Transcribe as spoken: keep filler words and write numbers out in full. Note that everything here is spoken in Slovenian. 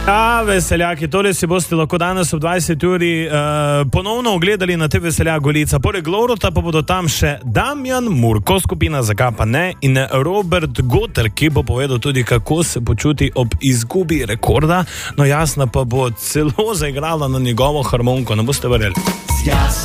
Ja, veseljaki, tole si boste lahko danes ob dvajseti uri uh, ponovno ogledali na te Veseljak Golica. Poleg Lorota pa bodo tam še Damjan Murko, skupina Zakaj pa ne, in Robert Goter, ki bo povedal tudi, kako se počuti ob izgubi rekorda. No, Jasna pa bo celo zaigrala na njegovo harmoniko, ne boste verjeli.